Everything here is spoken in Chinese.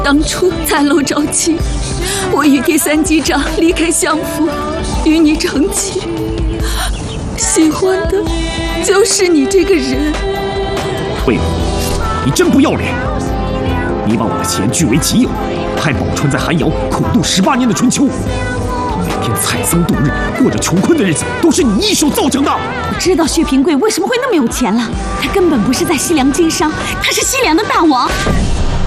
当初3楼招亲，我与第3机长离开相府，与你成亲，喜欢的就是你这个人。 魏武，你真不要脸！你把我的钱据为己有，害宝钏在寒窑苦度18年的春秋。 每天采桑度日，过着穷困的日子，都是你一手造成的。 我知道薛平贵为什么会那么有钱了，他根本不是在西凉经商，他是西凉的大王。